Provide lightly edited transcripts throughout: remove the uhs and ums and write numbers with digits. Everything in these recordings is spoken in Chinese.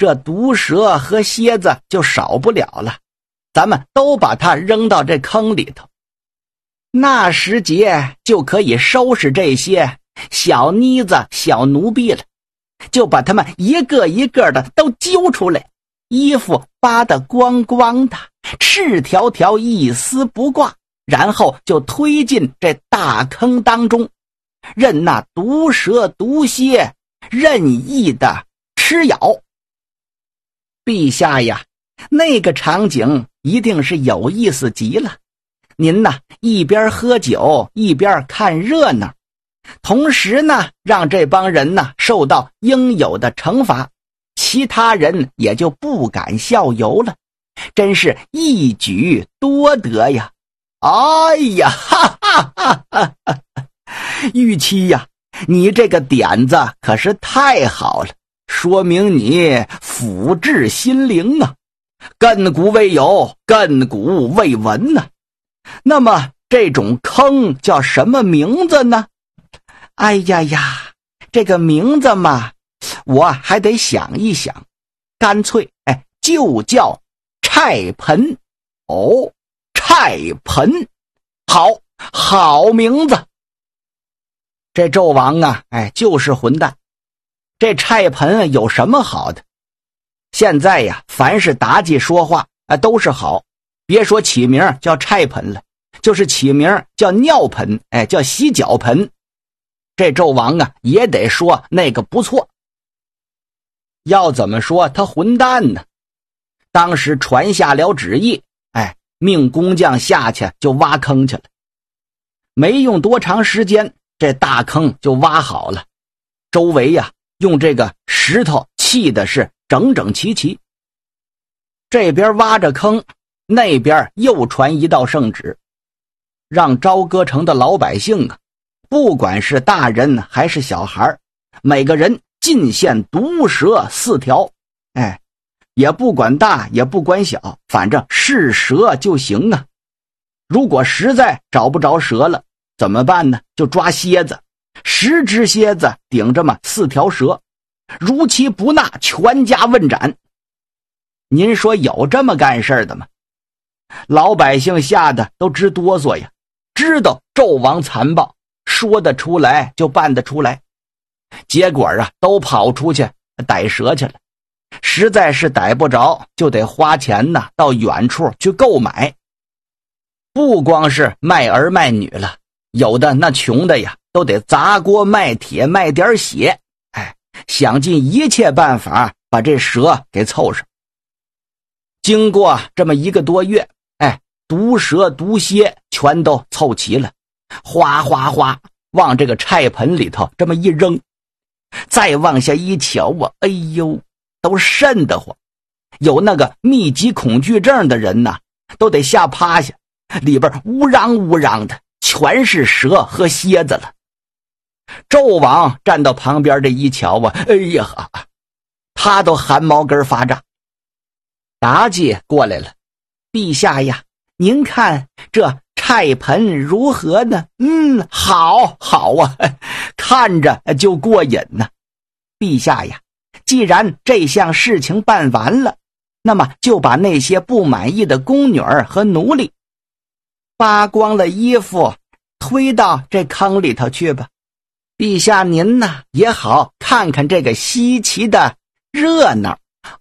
这毒蛇和蝎子就少不了了，咱们都把它扔到这坑里头。那时节就可以收拾这些小妮子、小奴婢了，就把他们一个一个的都揪出来，衣服扒得光光的，赤条条，一丝不挂，然后就推进这大坑当中，任那毒蛇毒蝎任意的吃咬。陛下呀，那个场景一定是有意思极了。您呐，一边喝酒一边看热闹，同时呢，让这帮人呢受到应有的惩罚，其他人也就不敢效尤了，真是一举多得呀！哎呀，哈哈哈哈哈！玉妻呀，你这个点子可是太好了，说明你辅治心灵啊，亘古未有，亘古未闻啊。那么这种坑叫什么名字呢？哎呀呀，这个名字嘛，我还得想一想，干脆就叫菜盆。哦，菜盆，好名字。这纣王啊，就是混蛋。这菜盆有什么好的？现在呀，凡是妲己说话都是好，别说起名叫菜盆了，就是起名叫尿盆，叫洗脚盆，这纣王啊也得说那个不错。要怎么说他混蛋呢？当时传下了旨意，命工匠下去就挖坑去了。没用多长时间，这大坑就挖好了，周围呀用这个石头砌的是整整齐齐。这边挖着坑，那边又传一道圣旨，让朝歌城的老百姓啊，不管是大人还是小孩，每个人进献毒蛇4条，也不管大也不管小，反正是蛇就行啊。如果实在找不着蛇了，怎么办呢？就抓蝎子，10只蝎子顶着4条蛇，如其不纳，全家问斩。您说有这么干事的吗？老百姓吓得都直哆嗦呀，知道纣王残暴，说得出来就办得出来。结果啊，都跑出去逮蛇去了，实在是逮不着，就得花钱呢，到远处去购买。不光是卖儿卖女了，有的那穷的呀，都得砸锅卖铁卖点血，想尽一切办法把这蛇给凑上。经过这么1个多月，毒蛇毒蝎全都凑齐了，哗哗哗往这个菜盆里头这么一扔，再往下一瞧啊，哎呦，都瘆得慌。有那个密集恐惧症的人呐，都得吓趴下，里边乌嚷乌嚷的，全是蛇和蝎子了。纣王站到旁边这一瞧啊，哎呀，他都汗毛根发炸。妲己过来了，陛下呀，您看这菜盆如何呢？好啊，看着就过瘾呢。陛下呀，既然这项事情办完了，那么就把那些不满意的宫女儿和奴隶扒光了衣服，推到这坑里头去吧。陛下您呢，也好看看这个稀奇的热闹。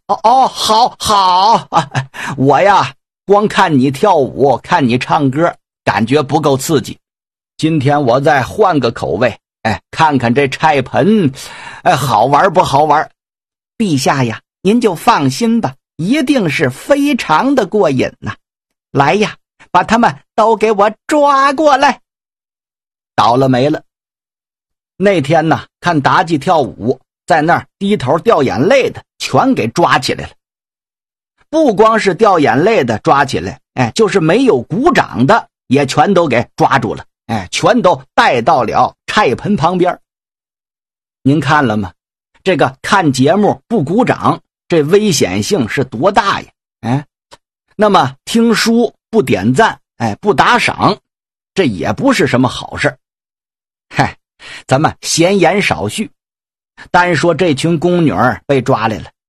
好，我呀光看你跳舞，看你唱歌，感觉不够刺激。今天我再换个口味，看看这菜盆，好玩不好玩？陛下呀，您就放心吧，一定是非常的过瘾呐。来呀，把他们都给我抓过来。倒了霉了。那天呢，看妲己跳舞，在那儿低头掉眼泪的全给抓起来了。不光是掉眼泪的抓起来，就是没有鼓掌的也全都给抓住了，全都带到了菜盆旁边。您看了吗？这个看节目不鼓掌，这危险性是多大呀？那么听书不点赞，不打赏，这也不是什么好事。咱们闲言少叙，单说这群宫女儿被抓来了，